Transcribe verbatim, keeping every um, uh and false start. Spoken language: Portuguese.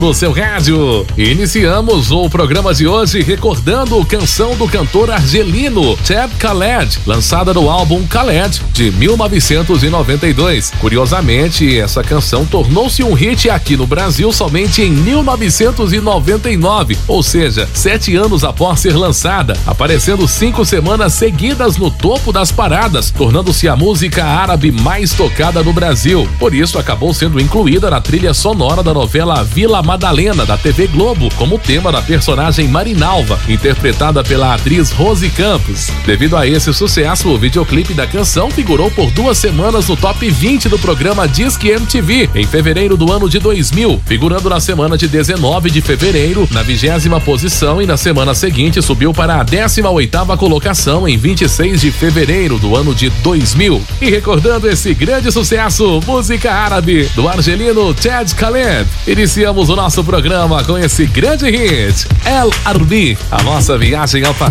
no seu rádio. Iniciamos o programa de hoje recordando canção do cantor argelino Cheb Khaled, lançada no álbum Khaled de mil novecentos e noventa e dois. Curiosamente, essa canção tornou-se um hit aqui no Brasil somente em mil novecentos e noventa e nove, ou seja, sete anos após ser lançada, aparecendo cinco semanas seguidas no topo das paradas, tornando-se a música árabe mais tocada no Brasil. Por isso, acabou sendo incluída na trilha sonora da novela Vila Madalena, da T V Globo, como tema da personagem Marinalva, interpretada pela atriz Rose Campos. Devido a esse sucesso, o videoclipe da canção figurou por duas semanas no top vinte do programa Disque M T V, em fevereiro do ano de dois mil, figurando na semana de dezenove de fevereiro, na vigésima posição, e na semana seguinte subiu para a décima oitava colocação em vinte e seis de fevereiro do ano de dois mil. E recordando esse grande sucesso, música árabe do argelino Cheb Khaled, iniciamos o nosso programa com esse grande hit, El Arbi, a nossa viagem ao passado.